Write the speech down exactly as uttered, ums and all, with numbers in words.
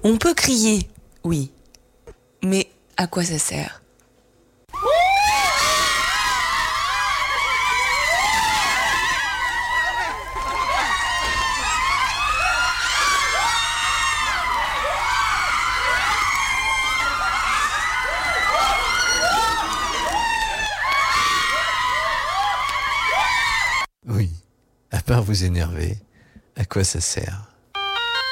On peut crier, oui. Mais à quoi ça sert ? Oui, à part vous énerver, à quoi ça sert ?